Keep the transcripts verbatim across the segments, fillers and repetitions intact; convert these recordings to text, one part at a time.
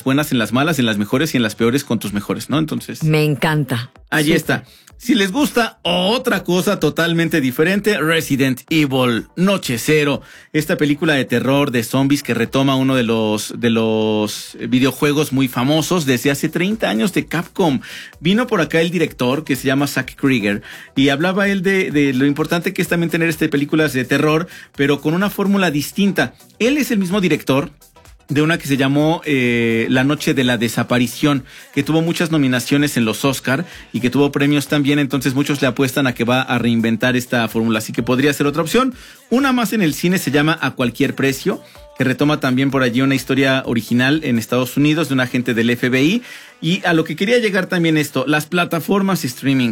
buenas, en las malas, en las mejores y en las peores con tus mejores, ¿no? Entonces... Me encanta. Allí sí. está. Si les gusta otra cosa totalmente diferente, Resident Evil Noche Cero, esta película de terror de zombies que retoma uno de los de los videojuegos muy famosos desde hace treinta años de Capcom. Vino por acá el director que se llama Zack Krieger y hablaba él de, de lo importante que es también tener este películas de terror, pero con una fórmula distinta. Él es el mismo director de una que se llamó eh, La Noche de la Desaparición, que tuvo muchas nominaciones en los Oscar y que tuvo premios también, entonces muchos le apuestan a que va a reinventar esta fórmula, así que podría ser otra opción. Una más en el cine se llama A Cualquier Precio, que retoma también por allí una historia original en Estados Unidos de un agente del F B I, y a lo que quería llegar también esto, las plataformas streaming.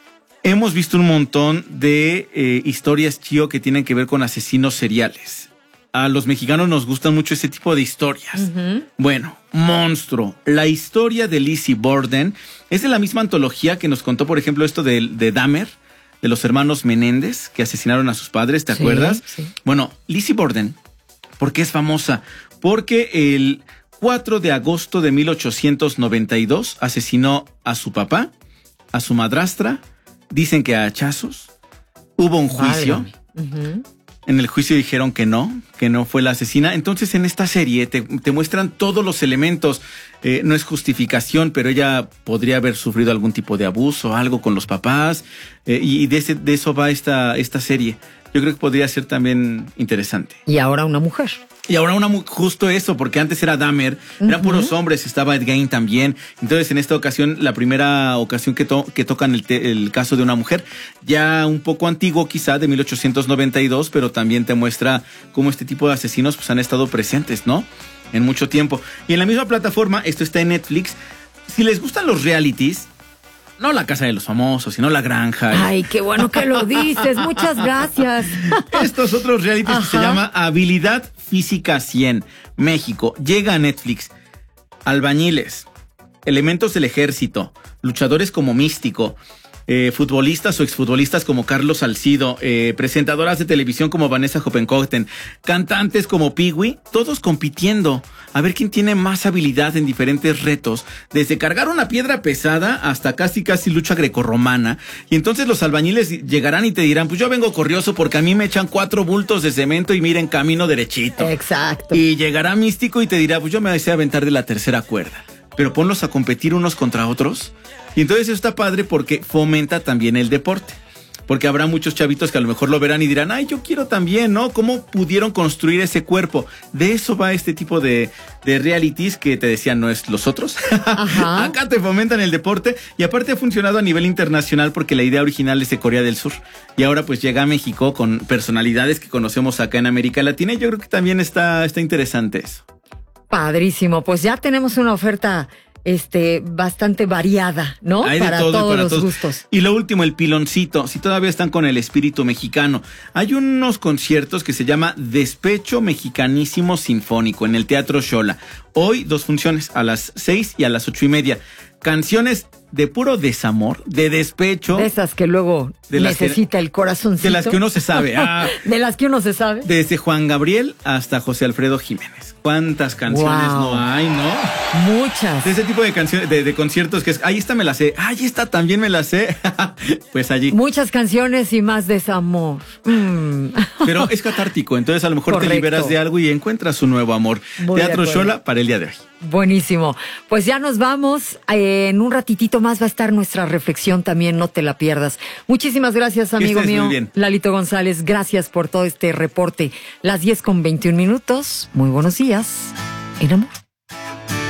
Hemos visto un montón de eh, historias, Chio, que tienen que ver con asesinos seriales. A los mexicanos nos gustan mucho ese tipo de historias. Uh-huh. Bueno, Monstruo, la historia de Lizzie Borden, es de la misma antología que nos contó, por ejemplo, esto de, de Dahmer, de los hermanos Menéndez, que asesinaron a sus padres, ¿te sí, acuerdas? Sí. Bueno, Lizzie Borden, ¿por qué es famosa? Porque el cuatro de agosto de mil ochocientos noventa y dos asesinó a su papá, a su madrastra, dicen que a hachazos, hubo un juicio. Uh-huh. En el juicio dijeron que no, que no fue la asesina. Entonces en esta serie te, te muestran todos los elementos. Eh, no es justificación, pero ella podría haber sufrido algún tipo de abuso, algo con los papás. Eh, y de, ese, de eso va esta, esta serie. Yo creo que podría ser también interesante. Y ahora una mujer. Y ahora una justo eso, porque antes era Dahmer, uh-huh. eran puros hombres, estaba Ed Gein también. Entonces, en esta ocasión, la primera ocasión que, to que tocan el, el caso de una mujer, ya un poco antiguo quizá, de mil ochocientos noventa y dos, pero también te muestra cómo este tipo de asesinos pues han estado presentes, ¿no? En mucho tiempo. Y en la misma plataforma, esto está en Netflix, si les gustan los realities, no La Casa de los Famosos, sino La Granja. Ay, qué bueno que lo dices. Muchas gracias. Estos otros realities Ajá. que se llama Habilidad Física cien, México. Llega a Netflix. Albañiles, elementos del ejército, luchadores como Místico, eh, futbolistas o exfutbolistas como Carlos Salcido, eh, presentadoras de televisión como Vanessa Hoppenkotten, cantantes como Pee-wee, todos compitiendo a ver quién tiene más habilidad en diferentes retos, desde cargar una piedra pesada hasta casi casi lucha grecorromana. Y entonces los albañiles llegarán y te dirán, pues yo vengo corrioso porque a mí me echan cuatro bultos de cemento y miren, camino derechito. Exacto. Y llegará Místico y te dirá, pues yo me deseo aventar de la tercera cuerda. Pero ponlos a competir unos contra otros. Y entonces eso está padre porque fomenta también el deporte. Porque habrá muchos chavitos que a lo mejor lo verán y dirán, ay, yo quiero también, ¿no? ¿Cómo pudieron construir ese cuerpo? De eso va este tipo de, de realities que te decían, ¿no es los otros? Ajá. Acá te fomentan el deporte y aparte ha funcionado a nivel internacional porque la idea original es de Corea del Sur. Y ahora pues llega a México con personalidades que conocemos acá en América Latina y yo creo que también está, está interesante eso. Padrísimo, pues ya tenemos una oferta este bastante variada, ¿no? Hay de para todo, todos para los todos. gustos. Y lo último, el piloncito. Si todavía están con el espíritu mexicano, hay unos conciertos que se llama Despecho Mexicanísimo Sinfónico en el Teatro Xola. Hoy dos funciones, a las seis y a las ocho y media. Canciones de puro desamor, de despecho. De esas que luego de necesita que, el corazoncito. De las que uno se sabe. Ah, de las que uno se sabe. Desde Juan Gabriel hasta José Alfredo Jiménez. ¿Cuántas canciones wow. no hay, no? Muchas. De ese tipo de canciones, de, de conciertos que es, ahí esta me la sé, ahí esta también me la sé. Pues allí. Muchas canciones y más desamor. Mm. Pero es catártico, entonces a lo mejor Correcto. Te liberas de algo y encuentras un nuevo amor. Muy Teatro Xola para el día de hoy. Buenísimo. Pues ya nos vamos. Eh, en un ratitito más va a estar nuestra reflexión también, no te la pierdas. Muchísimas gracias, amigo mío. Muy bien. Lalito González, gracias por todo este reporte. Las diez con veintiún minutos. Muy buenos días. En amor.